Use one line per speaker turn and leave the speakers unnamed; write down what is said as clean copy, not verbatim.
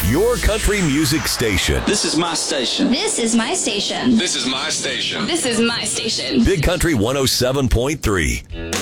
Your country music station.
This is my station.
This is my station.
This is my station.
This is my station.
Big Country 107.3.